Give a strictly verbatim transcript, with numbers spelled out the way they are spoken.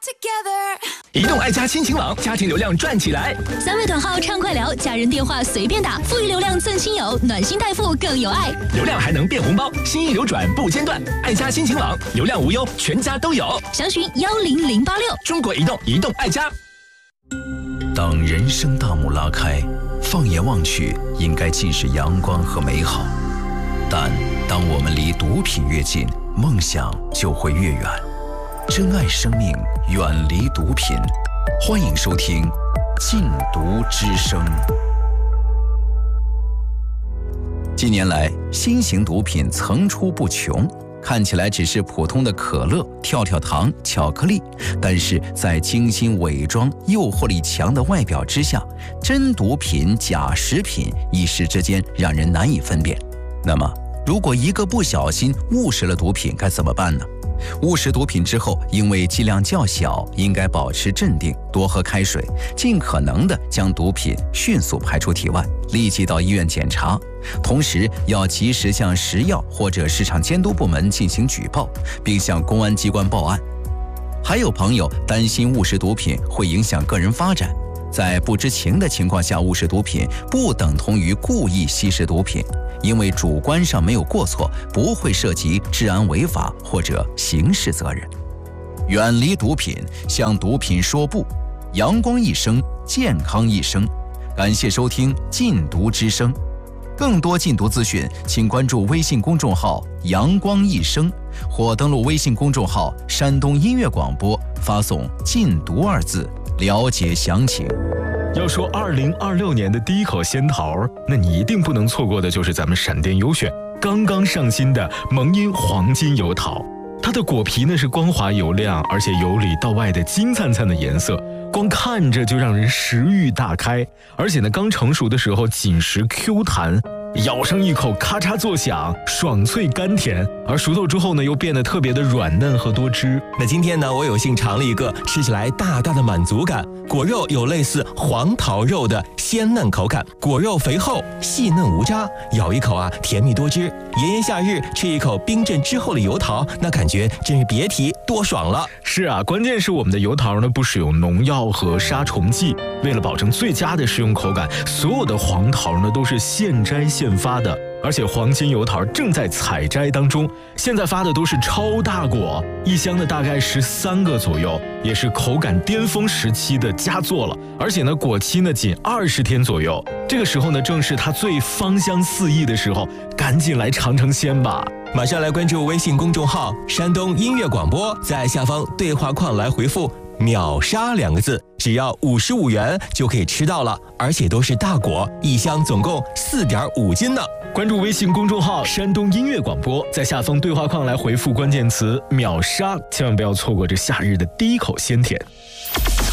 移动爱家亲情网，家庭流量赚起来！ 三位短号畅快聊，家人电话随便打，富裕流量赠亲友，暖心代付更有爱， 流量还能变红包，心意流转不间断。爱家亲情网，流量无忧，全家都有。 详询幺零零八六。 中国移动，移动爱家。 当人生大幕拉开，放眼望去，应该尽是阳光和美好。但当我们离毒品越近，梦想就会越远。珍爱生命，远离毒品。欢迎收听《禁毒之声》。近年来，新型毒品层出不穷，看起来只是普通的可乐、跳跳糖、巧克力，但是在精心伪装、诱惑力强的外表之下，真毒品、假食品一时之间让人难以分辨。那么，如果一个不小心误食了毒品，该怎么办呢？误食毒品之后，因为剂量较小，应该保持镇定，多喝开水，尽可能的将毒品迅速排出体外，立即到医院检查，同时要及时向食药或者市场监督部门进行举报，并向公安机关报案。还有朋友担心误食毒品会影响个人发展，在不知情的情况下误食毒品，不等同于故意吸食毒品，因为主观上没有过错，不会涉及治安违法或者刑事责任。远离毒品，向毒品说不，阳光一生，健康一生。感谢收听禁毒之声，更多禁毒资讯请关注微信公众号阳光一生，或登录微信公众号山东音乐广播，发送禁毒二字了解详情。 要说二零二六年的第一口仙桃，那你一定不能错过的就是咱们闪电优选刚刚上新的蒙阴黄金油桃。它的果皮呢是光滑油亮，而且由里到外的金灿灿的颜色，光看着就让人食欲大开。而且呢，刚成熟的时候紧实 Q 弹，咬上一口咔嚓作响，爽脆甘甜，而熟透之后呢又变得特别的软嫩和多汁。 那今天呢，我有幸尝了一个，吃起来大大的满足感，果肉有类似黄桃肉的鲜嫩口感，果肉肥厚细嫩无渣，咬一口啊甜蜜多汁。炎炎夏日吃一口冰镇之后的油桃，那感觉真是别提多爽了。 是啊，关键是我们的油桃呢不使用农药和杀虫剂，为了保证最佳的食用口感，所有的黄桃呢都是现摘现发的，而且黄金油桃正在采摘当中，现在发的都是超大果，一箱的大概十三个左右，也是口感巅峰时期的佳作了。而且呢，果期呢仅二十天左右，这个时候呢正是它最芳香四溢的时候，赶紧来尝尝鲜吧！ 马上来关注微信公众号山东音乐广播，在下方对话框来回复秒杀两个字，只要五十五元就可以吃到了，而且都是大果，一箱总共四点五斤呢。 关注微信公众号山东音乐广播，在下方对话框来回复关键词秒杀，千万不要错过这夏日的第一口鲜甜。